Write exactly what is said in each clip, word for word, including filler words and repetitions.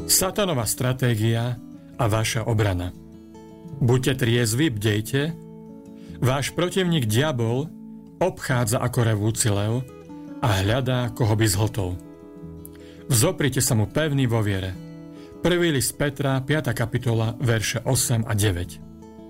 Satanova stratégia a vaša obrana. Buďte triezvi, bdejte. Váš protivník diabol obchádza ako revúci lev a hľadá, koho by zhltol. Vzoprite sa mu pevný vo viere. Prvý list Petra, piata kapitola, verše osem a deväť.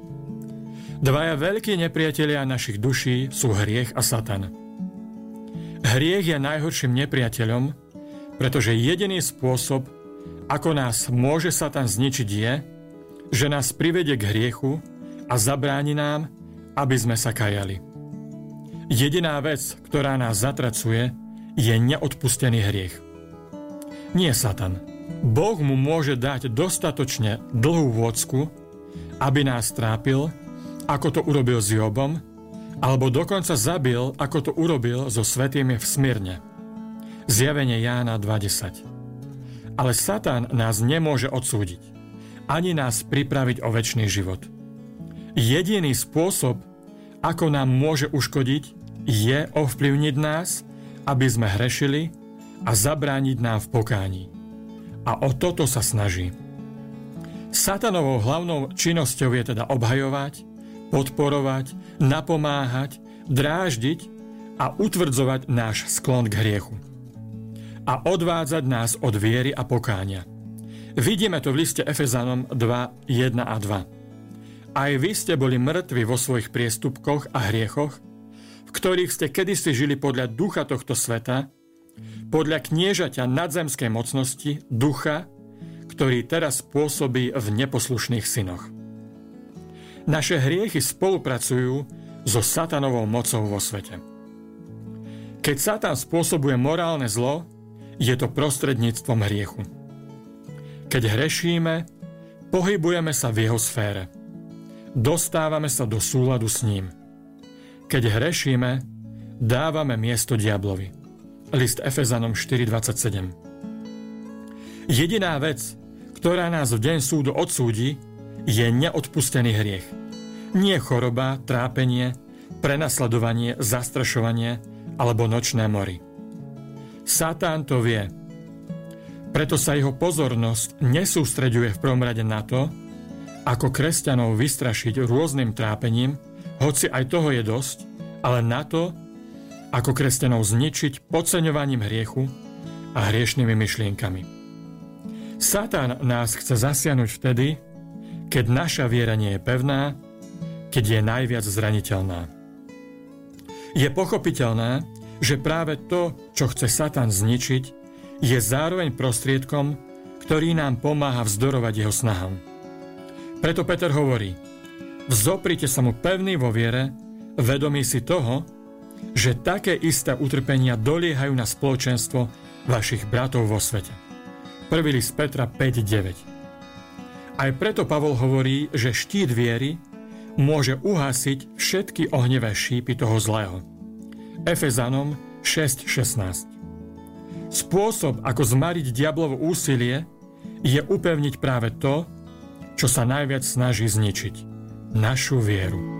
Dvaja veľkí nepriatelia našich duší sú hriech a Satan. Hriech je najhorším nepriateľom, pretože jediný spôsob, ako nás môže Satan zničiť, je, že nás privedie k hriechu a zabráni nám, aby sme sa kajali. Jediná vec, ktorá nás zatracuje, je neodpustený hriech. Nie Satan. Boh mu môže dať dostatočne dlhú vôcku, aby nás trápil, ako to urobil s Jobom, alebo dokonca zabil, ako to urobil so svätými v Smyrne. Zjavenie Jána dva desať. Ale Satan nás nemôže odsúdiť, ani nás pripraviť o večný život. Jediný spôsob, ako nám môže uškodiť, je ovplyvniť nás, aby sme hrešili a zabrániť nám v pokání. A o toto sa snaží. Satanovou hlavnou činnosťou je teda obhajovať, podporovať, napomáhať, dráždiť a utvrdzovať náš sklon k hriechu. A odvádzať nás od viery a pokánia. Vidíme to v liste Efezanom dva, jeden a dva. Aj vy ste boli mŕtvi vo svojich priestupkoch a hriechoch, v ktorých ste kedysi žili podľa ducha tohto sveta, podľa kniežaťa nadzemskej mocnosti, ducha, ktorý teraz pôsobí v neposlušných synoch. Naše hriechy spolupracujú so satanovou mocou vo svete. Keď Satan spôsobuje morálne zlo, je to prostredníctvom hriechu. Keď hrešíme, pohybujeme sa v jeho sfére. Dostávame sa do súladu s ním. Keď hrešíme, dávame miesto diablovi. List Efezanom štyri dvadsaťsedem. Jediná vec, ktorá nás v deň súdu odsúdi, je neodpustený hriech. Nie choroba, trápenie, prenasledovanie, zastrašovanie alebo nočné mory. Satan to vie. Preto sa jeho pozornosť nesústreďuje v prvom rade na to, ako kresťanov vystrašiť rôznym trápením, hoci aj toho je dosť, ale na to, ako kresťanov zničiť podceňovaním hriechu a hriešnými myšlienkami. Satan nás chce zasiahnuť vtedy, keď naša viera nie je pevná, keď je najviac zraniteľná. Je pochopiteľné, že práve to, čo chce Satan zničiť, je zároveň prostriedkom, ktorý nám pomáha vzdorovať jeho snahám. Preto Peter hovorí: Vzoprite sa mu pevný vo viere, vedomí si toho, že také isté utrpenia doliehajú na spoločenstvo vašich bratov vo svete. Prvý list Petra päť deväť. Aj preto Pavol hovorí, že štít viery môže uhasiť všetky ohnivé šípy toho zlého. Efezanom šesť šestnásť. Spôsob, ako zmariť diablovo úsilie, je upevniť práve to, čo sa najviac snaží zničiť. Našu vieru.